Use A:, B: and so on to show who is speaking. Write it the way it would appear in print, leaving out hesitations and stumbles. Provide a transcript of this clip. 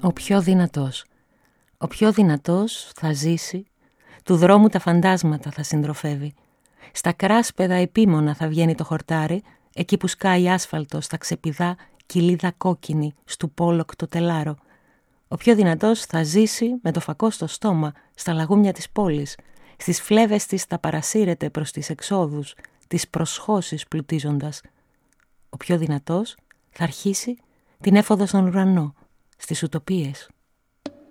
A: Ο πιο δυνατός. Ο πιο δυνατός θα ζήσει, του δρόμου τα φαντάσματα θα συντροφεύει. Στα κράσπεδα επίμονα θα βγαίνει το χορτάρι, εκεί που σκάει άσφαλτος θα ξεπηδά κοιλίδα κόκκινη στου πόλοκ το τελάρο. Ο πιο δυνατός θα ζήσει με το φακό στο στόμα, στα λαγούμια της πόλης, στις φλέβες της θα παρασύρεται προς τις εξόδους, τις προσχώσεις πλουτίζοντας. Ο πιο δυνατός θα αρχίσει την έφοδο στον ουρανό, στις ουτοπίες.